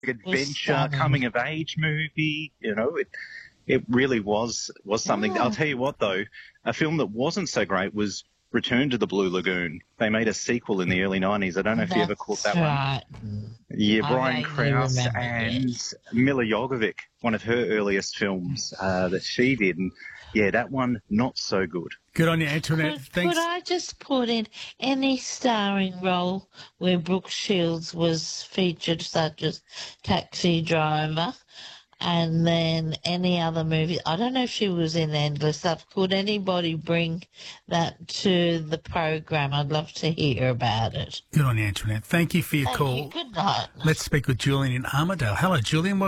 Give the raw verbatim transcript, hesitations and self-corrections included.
adventure, coming of age movie. You know, it it really was was something. Yeah. I'll tell you what, though, a film that wasn't so great was Return to the Blue Lagoon. They made a sequel in the early nineties. I don't know if you ever caught that right. one. Yeah, I Brian vaguely Krause remember, and yes. Mila Jovovich, one of her earliest films uh, that she did. And, yeah, that one, not so good. Good on you, Antoinette. Could, Thanks. could I just put in any starring role where Brooke Shields was featured, such as Taxi Driver, and then any other movie? I don't know if she was in Endless Love. Could anybody bring that to the program? I'd love to hear about it. Good on you, Antoinette. Thank you for your Thank call. you. Good night. Let's speak with Julian in Armidale. Hello, Julian.